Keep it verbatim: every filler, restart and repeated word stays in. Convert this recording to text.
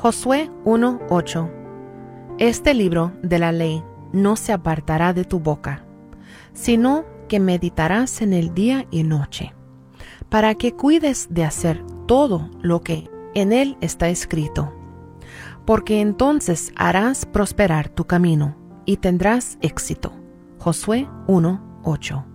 Josué uno ocho. Este libro de la ley no se apartará de tu boca, sino que meditarás en él día y noche, para que cuides de hacer todo lo que en él está escrito, porque entonces harás prosperar tu camino y tendrás éxito. Josué uno ocho.